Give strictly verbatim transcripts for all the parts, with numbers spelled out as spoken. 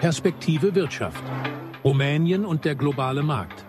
Perspektive Wirtschaft. Rumänien und der globale Markt.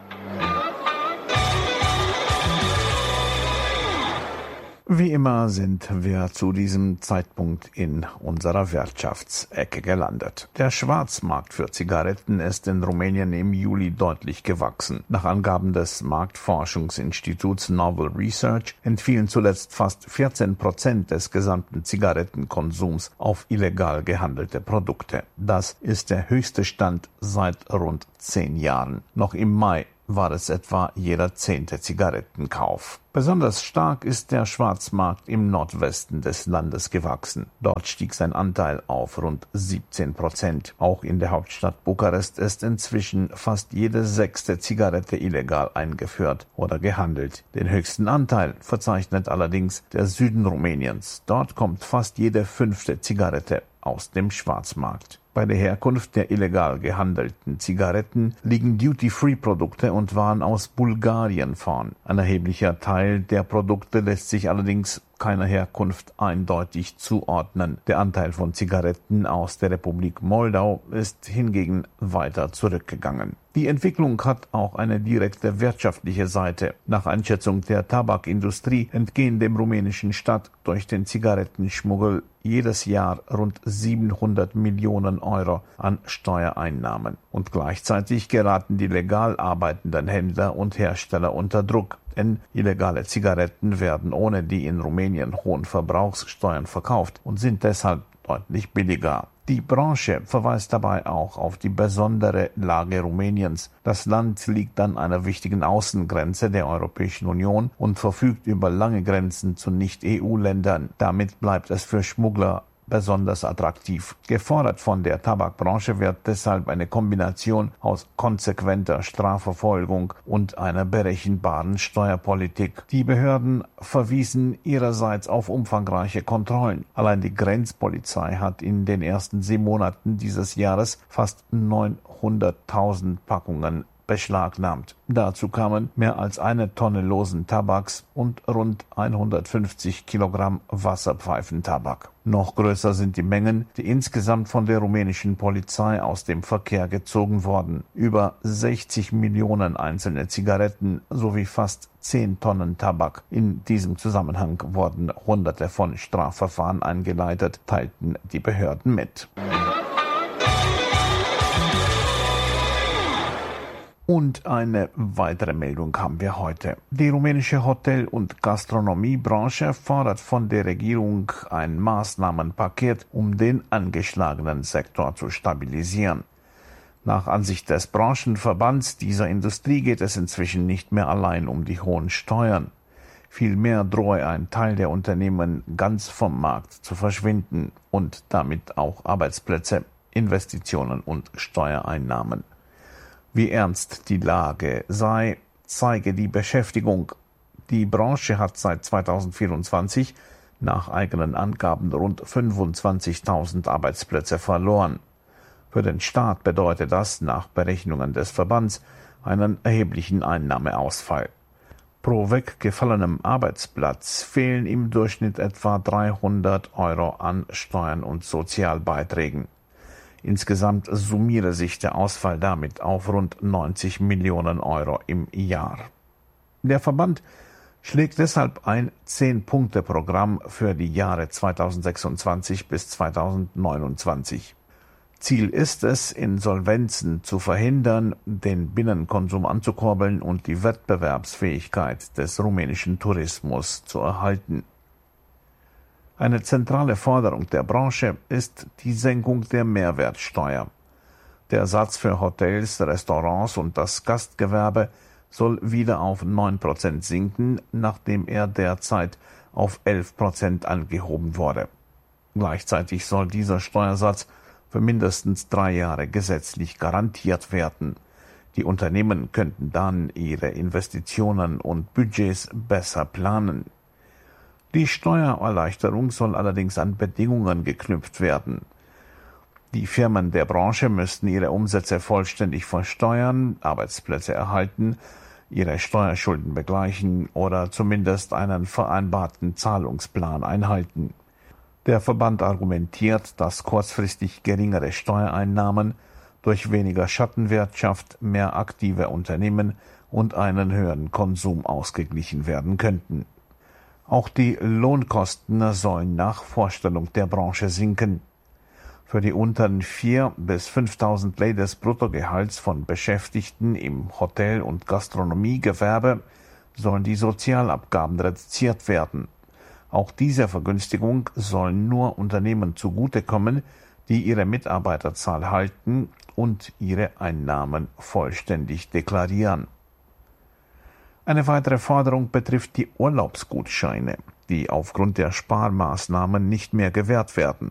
Wie immer sind wir zu diesem Zeitpunkt in unserer Wirtschaftsecke gelandet. Der Schwarzmarkt für Zigaretten ist in Rumänien im Juli deutlich gewachsen. Nach Angaben des Marktforschungsinstituts Novel Research entfielen zuletzt fast vierzehn Prozent des gesamten Zigarettenkonsums auf illegal gehandelte Produkte. Das ist der höchste Stand seit rund zehn Jahren. Noch im Mai war es etwa jeder zehnte Zigarettenkauf. Besonders stark ist der Schwarzmarkt im Nordwesten des Landes gewachsen. Dort stieg sein Anteil auf rund siebzehn Prozent. Auch in der Hauptstadt Bukarest ist inzwischen fast jede sechste Zigarette illegal eingeführt oder gehandelt. Den höchsten Anteil verzeichnet allerdings der Süden Rumäniens. Dort kommt fast jede fünfte Zigarette aus dem Schwarzmarkt. Bei der Herkunft der illegal gehandelten Zigaretten liegen Duty-Free-Produkte und Waren aus Bulgarien vorn. Ein erheblicher Teil der Produkte lässt sich allerdings keiner Herkunft eindeutig zuordnen. Der Anteil von Zigaretten aus der Republik Moldau ist hingegen weiter zurückgegangen. Die Entwicklung hat auch eine direkte wirtschaftliche Seite. Nach Einschätzung der Tabakindustrie entgehen dem rumänischen Staat durch den Zigarettenschmuggel jedes Jahr rund siebenhundert Millionen Euro an Steuereinnahmen. Und gleichzeitig geraten die legal arbeitenden Händler und Hersteller unter Druck. Denn illegale Zigaretten werden ohne die in Rumänien hohen Verbrauchssteuern verkauft und sind deshalb deutlich billiger. Die Branche verweist dabei auch auf die besondere Lage Rumäniens. Das Land liegt an einer wichtigen Außengrenze der Europäischen Union und verfügt über lange Grenzen zu Nicht-E U-Ländern. Damit bleibt es für Schmuggler besonders attraktiv. Gefordert von der Tabakbranche wird deshalb eine Kombination aus konsequenter Strafverfolgung und einer berechenbaren Steuerpolitik. Die Behörden verwiesen ihrerseits auf umfangreiche Kontrollen. Allein die Grenzpolizei hat in den ersten sieben Monaten dieses Jahres fast neunhunderttausend Packungen beschlagnahmt. Dazu kamen mehr als eine Tonne losen Tabaks und rund hundertfünfzig Kilogramm Wasserpfeifentabak. Noch größer sind die Mengen, die insgesamt von der rumänischen Polizei aus dem Verkehr gezogen wurden. Über sechzig Millionen einzelne Zigaretten sowie fast zehn Tonnen Tabak. In diesem Zusammenhang wurden Hunderte von Strafverfahren eingeleitet, teilten die Behörden mit. Und eine weitere Meldung haben wir heute. Die rumänische Hotel- und Gastronomiebranche fordert von der Regierung ein Maßnahmenpaket, um den angeschlagenen Sektor zu stabilisieren. Nach Ansicht des Branchenverbands dieser Industrie geht es inzwischen nicht mehr allein um die hohen Steuern. Vielmehr drohe ein Teil der Unternehmen ganz vom Markt zu verschwinden und damit auch Arbeitsplätze, Investitionen und Steuereinnahmen. Wie ernst die Lage sei, zeige die Beschäftigung. Die Branche hat seit zweitausendvierundzwanzig nach eigenen Angaben rund fünfundzwanzigtausend Arbeitsplätze verloren. Für den Staat bedeutet das nach Berechnungen des Verbands einen erheblichen Einnahmeausfall. Pro weggefallenem Arbeitsplatz fehlen im Durchschnitt etwa dreihundert Euro an Steuern und Sozialbeiträgen. Insgesamt summiere sich der Ausfall damit auf rund neunzig Millionen Euro im Jahr. Der Verband schlägt deshalb ein Zehn-Punkte-Programm für die Jahre zweitausendsechsundzwanzig bis zweitausendneunundzwanzig. Ziel ist es, Insolvenzen zu verhindern, den Binnenkonsum anzukurbeln und die Wettbewerbsfähigkeit des rumänischen Tourismus zu erhalten. Eine zentrale Forderung der Branche ist die Senkung der Mehrwertsteuer. Der Satz für Hotels, Restaurants und das Gastgewerbe soll wieder auf neun Prozent sinken, nachdem er derzeit auf elf Prozent angehoben wurde. Gleichzeitig soll dieser Steuersatz für mindestens drei Jahre gesetzlich garantiert werden. Die Unternehmen könnten dann ihre Investitionen und Budgets besser planen. Die Steuererleichterung soll allerdings an Bedingungen geknüpft werden. Die Firmen der Branche müssten ihre Umsätze vollständig versteuern, Arbeitsplätze erhalten, ihre Steuerschulden begleichen oder zumindest einen vereinbarten Zahlungsplan einhalten. Der Verband argumentiert, dass kurzfristig geringere Steuereinnahmen durch weniger Schattenwirtschaft, mehr aktive Unternehmen und einen höheren Konsum ausgeglichen werden könnten. Auch die Lohnkosten sollen nach Vorstellung der Branche sinken. Für die unteren viertausend bis fünftausend Lei des Bruttogehalts von Beschäftigten im Hotel- und Gastronomiegewerbe sollen die Sozialabgaben reduziert werden. Auch diese Vergünstigung soll nur Unternehmen zugutekommen, die ihre Mitarbeiterzahl halten und ihre Einnahmen vollständig deklarieren. Eine weitere Forderung betrifft die Urlaubsgutscheine, die aufgrund der Sparmaßnahmen nicht mehr gewährt werden.